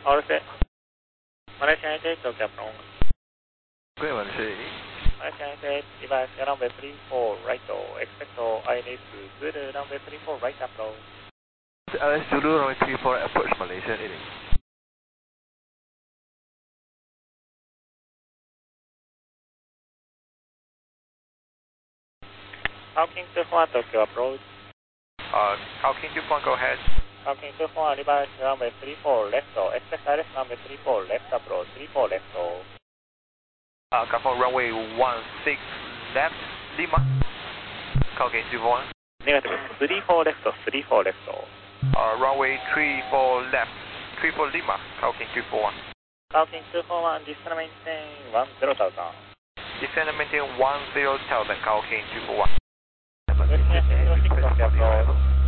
All set. Malaysia United, Tokyo Apron. Great, Malaysia. Malaysia United, device runway 34, right or expect INS good runway 34, right approach. LS Zulu, runway 34, approach Malaysia, Hawking 24, Tokyo approach. Hawking 24, go ahead. Hawking 24, device runway 34, left or expect INS runway 34, left approach, 34 left or. Confirm runway 16 left, Lima. Hawking 24. Negative, 34 left or 34 left or. Runway 34 left, 34 Lima, Hawking 24. Hawking 241, descend maintain 10,000. Descend and maintain 10,000, Hawking 241. Virginia 606, Tokyo approach.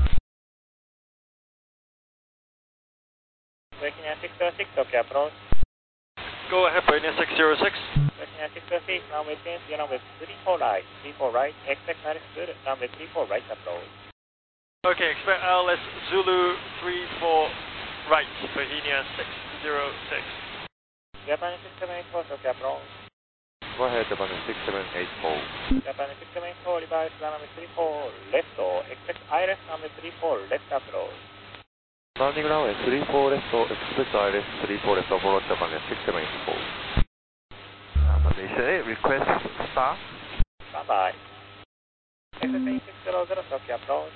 Virginia 606, Tokyo approach. Go ahead, Virginia 606. Virginia 606, runway 10, runway 34 right, expect ILS good, runway 34 right approach. Okay, expect LS Zulu 34 right, Virginia 606. Japan 6784, Tokyo approach. Go ahead, Japan 6784. Japan 6784, reverse runway 34 left or expect ILS runway 34 left approach. Landing runway 34 left or expect ILS 34 left over Japan 6784. Malaysia, request star. Standby. XSA 600, Tokyo approach.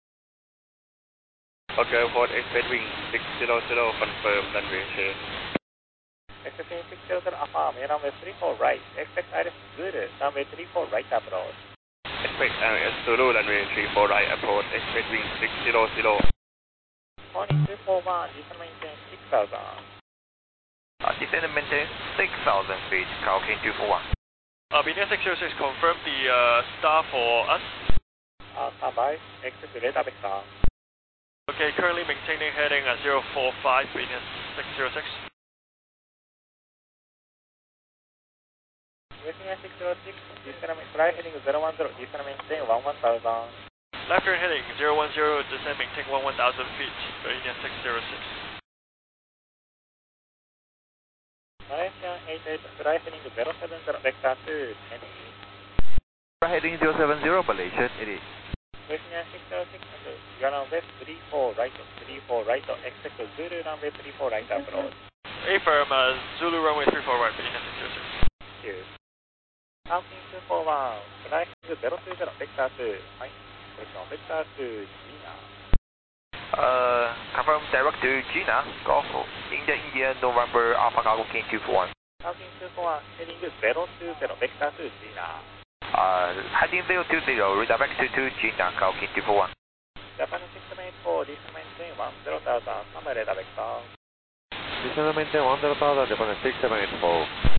Okay, for expect wing 600, confirm runway change. XSA 600, affirm, runway 34 right, expect ILS good, runway 34 right approach. Expect LS Zulu, runway 34 right approach, expect wing 600. Morning 241, descend maintain 6,000. Descend and maintain 6,000 feet, Hawking 241. Virginia 606, confirm the star for us. Standby, exit radar vector. Okay, currently maintaining heading at 045, Virginia 606. Virginia 606, descend fly heading 010, descend maintain 11,000. Left turn heading 010, descend maintain 11,000 feet, Virginia 606. Malaysia 88, fly heading 070, vector 2, heading. Fly heading 070, Malaysia, Virginia 606, runway 34 right, 34 right, expect Zulu runway 34 right approach. Affirm, Zulu runway 34 right, Virginia 606. Cheers. Hawking 241, fly heading 020, vector 2, right, vector 2, Gina. Confirm direct to Gina, Golf, India, November, Alpha Hawking 241. Hawking 241, heading 020, vector 2, Gina. Heading 020, redirect to Gina, Hawking 241. Japan 6784, descend maintain 10,000, standby radar vector. Descend and maintain 10,000, Japan 6784.